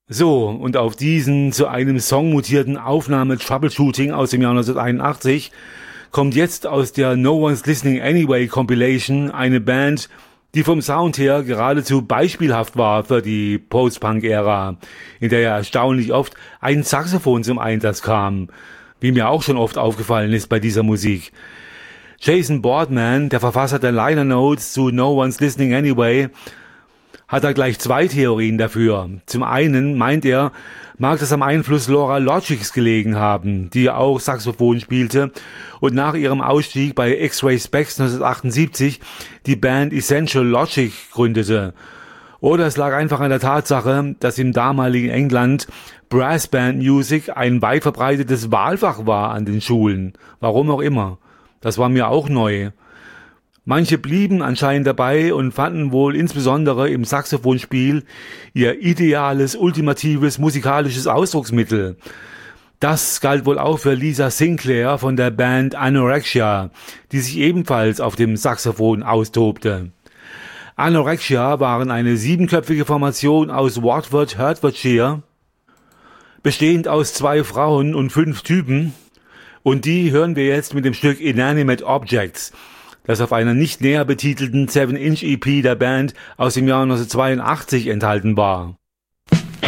So, und auf diesen zu einem Song mutierten Aufnahme-Troubleshooting aus dem Jahr 1981 kommt jetzt aus der No One's Listening Anyway Compilation eine Band, die vom Sound her geradezu beispielhaft war für die Post-Punk-Ära, in der ja erstaunlich oft ein Saxophon zum Einsatz kam, wie mir auch schon oft aufgefallen ist bei dieser Musik. Jason Boardman, der Verfasser der Liner Notes zu No One's Listening Anyway, hat er gleich zwei Theorien dafür. Zum einen meint er, mag das am Einfluss Laura Logics gelegen haben, die auch Saxophon spielte und nach ihrem Ausstieg bei X-Ray Spex 1978 die Band Essential Logic gründete. Oder es lag einfach an der Tatsache, dass im damaligen England Brassband Music ein weit verbreitetes Wahlfach war an den Schulen. Warum auch immer. Das war mir auch neu. Manche blieben anscheinend dabei und fanden wohl insbesondere im Saxophonspiel ihr ideales, ultimatives musikalisches Ausdrucksmittel. Das galt wohl auch für Lisa Sinclair von der Band Anorexia, die sich ebenfalls auf dem Saxophon austobte. Anorexia waren eine 7-köpfige Formation aus Watford, Hertfordshire, bestehend aus 2 Frauen und 5 Typen, und die hören wir jetzt mit dem Stück Inanimate Objects, das auf einer nicht näher betitelten 7-Inch EP der Band aus dem Jahr 1982 enthalten war.